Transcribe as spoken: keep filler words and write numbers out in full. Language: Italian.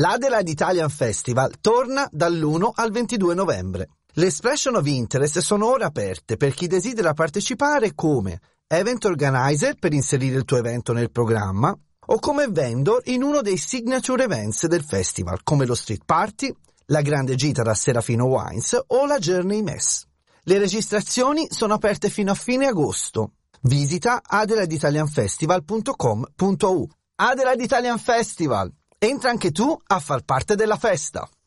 L'Adelaide Italian Festival torna dall'primo al ventidue novembre. Le expression of interest sono ora aperte per chi desidera partecipare come event organizer per inserire il tuo evento nel programma o come vendor in uno dei signature events del festival come lo street party, la grande gita da Serafino Wines o la Journey Mess. Le registrazioni sono aperte fino a fine agosto. Visita adelaide italian festival punto com punto u. Adelaide Italian Festival. Entra anche tu a far parte della festa.